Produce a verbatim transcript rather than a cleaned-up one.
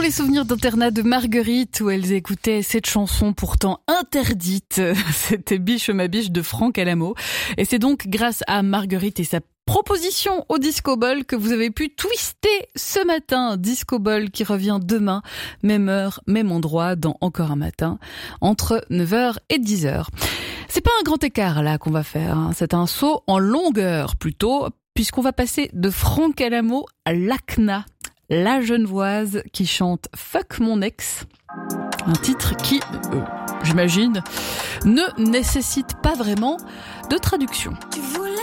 les souvenirs d'internat de Marguerite où elles écoutaient cette chanson pourtant interdite. C'était Biche ma biche de Franck Alamo. Et c'est donc grâce à Marguerite et sa proposition au Disco Ball que vous avez pu twister ce matin. Disco Ball qui revient demain, même heure, même endroit, dans Encore un matin, entre neuf heures et dix heures. C'est pas un grand écart là qu'on va faire, hein. C'est un saut en longueur plutôt, puisqu'on va passer de Franck Alamo à Lacna, la Genevoise qui chante Fuck mon ex. Un titre qui, euh, j'imagine, ne nécessite pas vraiment de traduction.